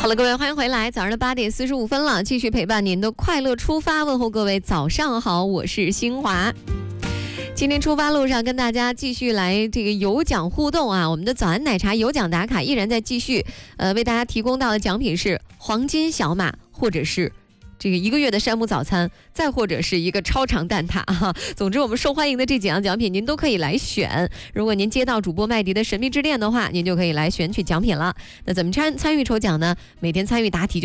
好了，各位，欢迎回来。早上的8:45了，继续陪伴您的快乐出发，问候各位早上好，我是新华。今天出发路上跟大家继续来这个有奖互动啊，我们的早安奶茶有奖打卡依然在继续，为大家提供到的奖品是黄金小马，或者是这个1个月的山姆早餐，再或者是一个超长蛋挞哈。总之我们受欢迎的这几样奖品您都可以来选，如果您接到主播麦迪的神秘之恋的话，您就可以来选取奖品了。那怎么参与抽奖呢？每天参与答题就